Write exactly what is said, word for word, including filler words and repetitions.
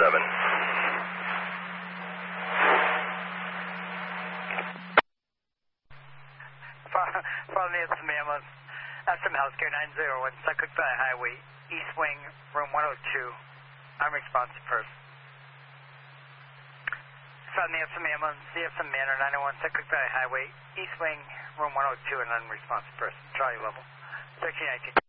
seven. Follow me, some ambulance. That's from Healthcare nine zero one, Suncook Valley Highway, East Wing, room one oh two. Unresponsive person. Follow me, some ambulance, C F M Manor nine oh one, Suncook Valley Highway, East Wing, room one oh two, an unresponsive person. Charlie level. thirteen nineteen.